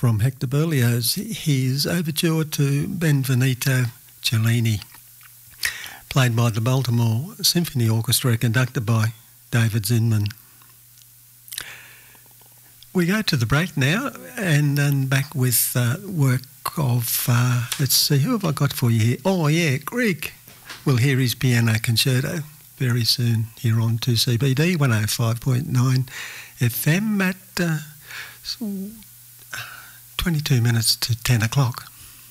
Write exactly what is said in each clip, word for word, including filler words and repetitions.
from Hector Berlioz, his overture to Benvenuto Cellini, played by the Baltimore Symphony Orchestra, conducted by David Zinman. We go to the break now, and then back with uh, work of, uh, let's see, who have I got for you here? Oh, yeah, Greg. We'll hear his piano concerto very soon here on two C B D, one oh five point nine F M at uh, twenty-two minutes to ten o'clock.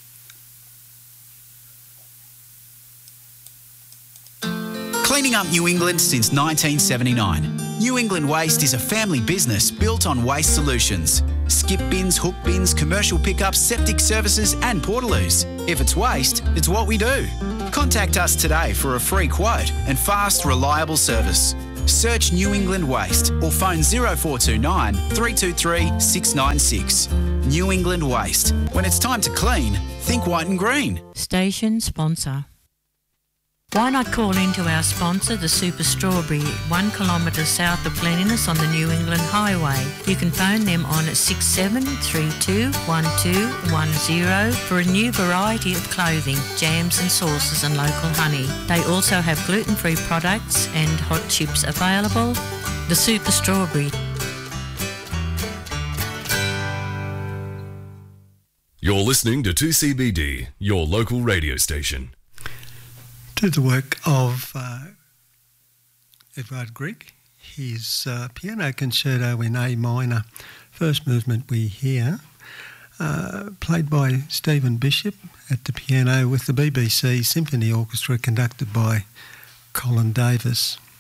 Cleaning up New England since nineteen seventy-nine. New England Waste is a family business built on waste solutions. Skip bins, hook bins, commercial pickups, septic services and portaloos. If it's waste, it's what we do. Contact us today for a free quote and fast, reliable service. Search New England Waste or phone zero four two nine, three two three, six nine six. New England Waste. When it's time to clean, think white and green. Station sponsor. Why not call in to our sponsor, the Super Strawberry, one kilometre south of Glen Innes on the New England Highway. You can phone them on six seven three two, one two one zero for a new variety of clothing, jams and sauces and local honey. They also have gluten-free products and hot chips available. The Super Strawberry. You're listening to two C B D, your local radio station. To the work of uh, Edvard Grieg, his uh, piano concerto in A minor, first movement we hear, uh, played by Stephen Bishop at the piano with the B B C Symphony Orchestra, conducted by Colin Davis.